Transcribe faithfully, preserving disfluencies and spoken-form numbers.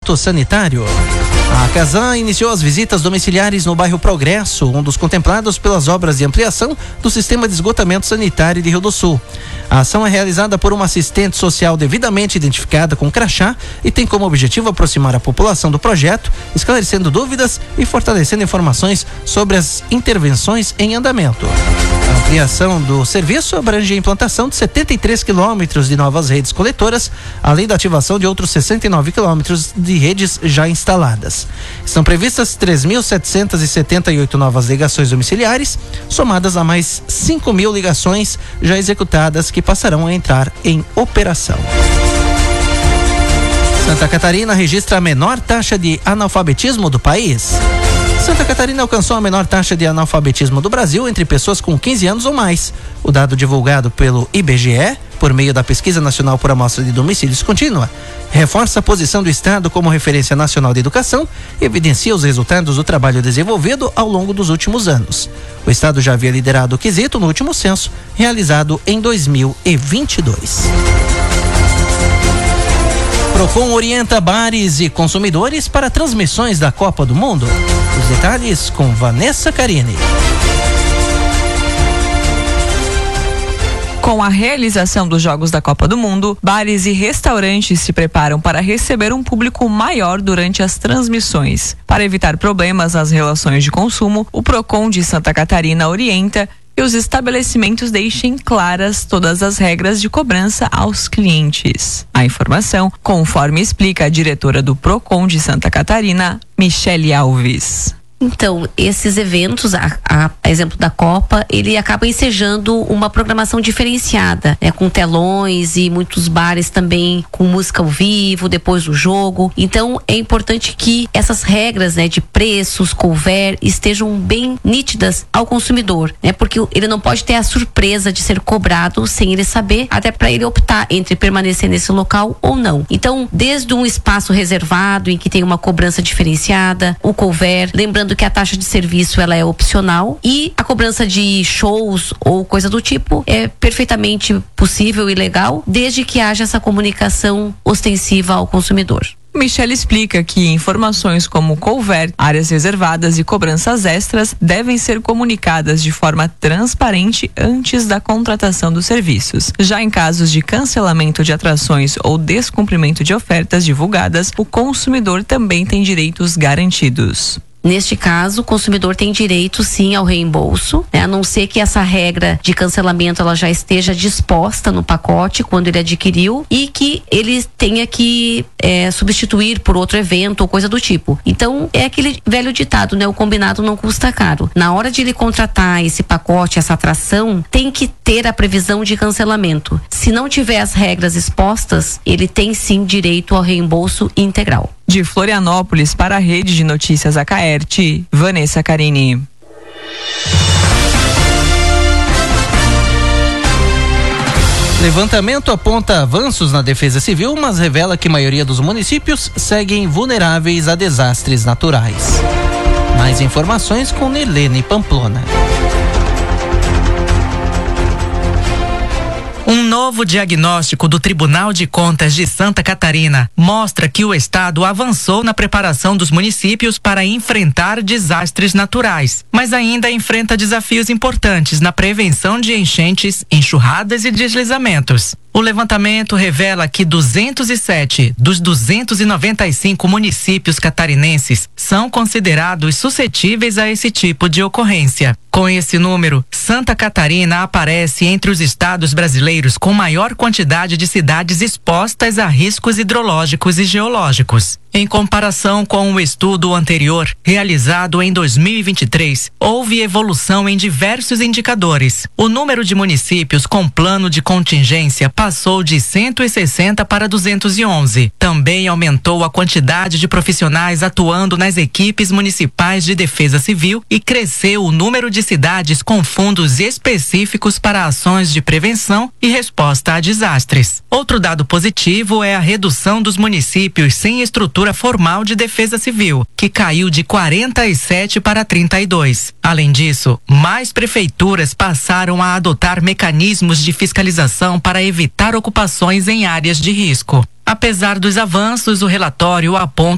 esgoto sanitário. A Casan iniciou as visitas domiciliares no bairro Progresso, um dos contemplados pelas obras de ampliação do sistema de esgotamento sanitário de Rio do Sul. A ação é realizada por uma assistente social devidamente identificada com crachá e tem como objetivo aproximar a população do projeto, esclarecendo dúvidas e fortalecendo informações sobre as intervenções em andamento. A ampliação do serviço abrange a implantação de setenta e três quilômetros de novas redes coletoras, além da ativação de outros sessenta e nove quilômetros de redes já instaladas. Estão previstas três mil setecentas e setenta e oito novas ligações domiciliares, somadas a mais cinco mil ligações já executadas que passarão a entrar em operação. Santa Catarina registra a menor taxa de analfabetismo do país. Santa Catarina alcançou a menor taxa de analfabetismo do Brasil entre pessoas com quinze anos ou mais. O dado divulgado pelo I B G E, por meio da Pesquisa Nacional por Amostra de Domicílios Contínua, reforça a posição do Estado como referência nacional de educação e evidencia os resultados do trabalho desenvolvido ao longo dos últimos anos. O Estado já havia liderado o quesito no último censo, realizado em dois mil e vinte e dois. Procon orienta bares e consumidores para transmissões da Copa do Mundo. Os detalhes com Vanessa Carini. Com a realização dos Jogos da Copa do Mundo, bares e restaurantes se preparam para receber um público maior durante as transmissões. Para evitar problemas nas relações de consumo, o Procon de Santa Catarina orienta que os estabelecimentos deixem claras todas as regras de cobrança aos clientes. A informação, conforme explica a diretora do Procon de Santa Catarina, Michele Alves. Então, esses eventos, a, a, a exemplo da Copa, ele acaba ensejando uma programação diferenciada, né, com telões e muitos bares também com música ao vivo, depois do jogo. Então, é importante que essas regras, né, de preços, couvert, estejam bem nítidas ao consumidor, né, porque ele não pode ter a surpresa de ser cobrado sem ele saber, até para ele optar entre permanecer nesse local ou não. Então, desde um espaço reservado em que tem uma cobrança diferenciada, o couvert, lembrando que a taxa de serviço ela é opcional e a cobrança de shows ou coisa do tipo é perfeitamente possível e legal, desde que haja essa comunicação ostensiva ao consumidor. Michele explica que informações como couvert, áreas reservadas e cobranças extras devem ser comunicadas de forma transparente antes da contratação dos serviços. Já em casos de cancelamento de atrações ou descumprimento de ofertas divulgadas, o consumidor também tem direitos garantidos. Neste caso, o consumidor tem direito sim ao reembolso, né? A não ser que essa regra de cancelamento ela já esteja disposta no pacote quando ele adquiriu e que ele tenha que é, substituir por outro evento ou coisa do tipo. Então, é aquele velho ditado, né? O combinado não custa caro. Na hora de ele contratar esse pacote, essa atração, tem que ter a previsão de cancelamento. Se não tiver as regras expostas, ele tem sim direito ao reembolso integral. De Florianópolis para a Rede de Notícias Acaerte, Vanessa Carini. Levantamento aponta avanços na defesa civil, mas revela que a maioria dos municípios seguem vulneráveis a desastres naturais. Mais informações com Nirlene Pamplona. Um novo diagnóstico do Tribunal de Contas de Santa Catarina mostra que o Estado avançou na preparação dos municípios para enfrentar desastres naturais, mas ainda enfrenta desafios importantes na prevenção de enchentes, enxurradas e deslizamentos. O levantamento revela que duzentos e sete dos duzentos e noventa e cinco municípios catarinenses são considerados suscetíveis a esse tipo de ocorrência. Com esse número, Santa Catarina aparece entre os estados brasileiros com maior quantidade de cidades expostas a riscos hidrológicos e geológicos. Em comparação com o estudo anterior, realizado em dois mil e vinte e três, houve evolução em diversos indicadores. O número de municípios com plano de contingência passou de cento e sessenta para duzentos e onze. Também aumentou a quantidade de profissionais atuando nas equipes municipais de defesa civil e cresceu o número de cidades com fundos específicos para ações de prevenção e resposta a desastres. Outro dado positivo é a redução dos municípios sem estrutura formal de defesa civil, que caiu de quarenta e sete para trinta e dois. Além disso, mais prefeituras passaram a adotar mecanismos de fiscalização para evitar ocupações em áreas de risco. Apesar dos avanços, o relatório aponta